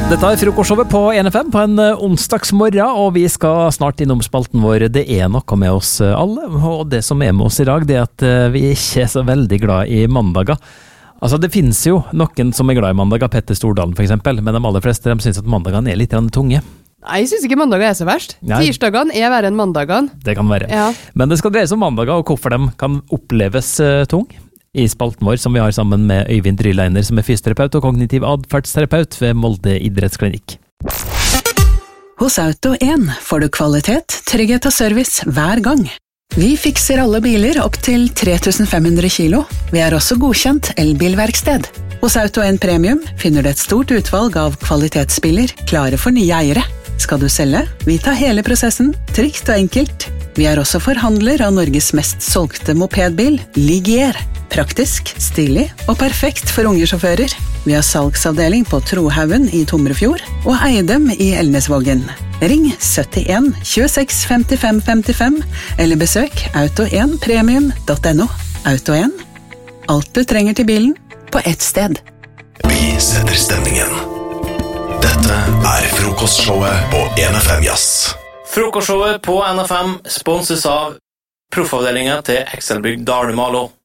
Dette frokostshowet på NFM på en onsdagsmorgen, og vi skal snart innom spalten vår. Det noe med oss alle, og det som med oss i dag, det at vi ikke så veldig glad i mandager. Altså, det finnes jo noen som glad i mandager, Petter Stordalen for eksempel, men de aller fleste de synes at mandagene litt tunge. Nei, jeg synes ikke mandager så verst. Nei. Tirsdagene verre enn mandagene. Det kan være. Ja. Men det skal dreie seg om mandager, og hvorfor de kan oppleves tung. I spalten vår, som vi har sammen med Øyvind Dryleiner, som fysioterapeut og kognitiv adferdsterapeut ved Molde idrettsklinikk. Hos Auto 1 får du kvalitet, trygghet og service hver gang. Vi fikser alle biler opp til 3500 kilo. Vi også godkjent elbilverksted. Hos Auto 1 Premium finner du et stort utvalg av kvalitetsbiler klare for nye eiere. Skal du selge? Vi tar hele prosessen, trygt og enkelt. Vi også forhandler av Norges mest solgte mopedbil, Ligier. Praktisk, stilig og perfekt for unge sjåfører. Vi har salgsavdeling på Trohaugen i Tomrefjord og Eidem i Elnesvågen. Ring 71 26 55 55 eller besøk auto1premium.no. Auto 1. Alt du trenger til bilen på ett sted. Vi setter stemningen. Dette frokostshowet på NFM Jazz. Frokostshowet på NFM sponses av proffavdelingen til Excelbygg Dalmalo.